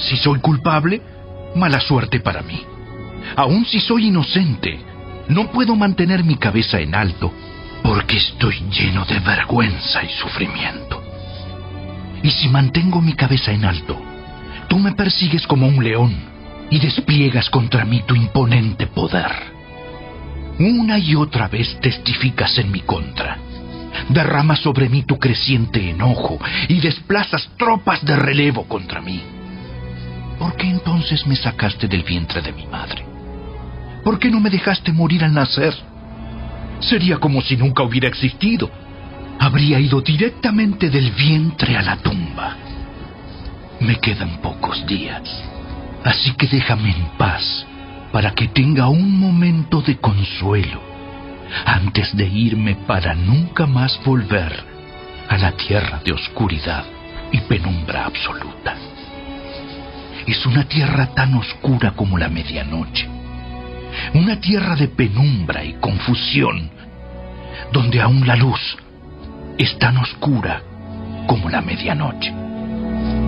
Si soy culpable, mala suerte para mí. Aun si soy inocente, no puedo mantener mi cabeza en alto porque estoy lleno de vergüenza y sufrimiento. Y si mantengo mi cabeza en alto, tú me persigues como un león y despliegas contra mí tu imponente poder. Una y otra vez testificas en mi contra. Derramas sobre mí tu creciente enojo y desplazas tropas de relevo contra mí. ¿Por qué entonces me sacaste del vientre de mi madre? ¿Por qué no me dejaste morir al nacer? Sería como si nunca hubiera existido. Habría ido directamente del vientre a la tumba. Me quedan pocos días, así que déjame en paz para que tenga un momento de consuelo antes de irme para nunca más volver a la tierra de oscuridad y penumbra absoluta. Es una tierra tan oscura como la medianoche, una tierra de penumbra y confusión, donde aún la luz es tan oscura como la medianoche.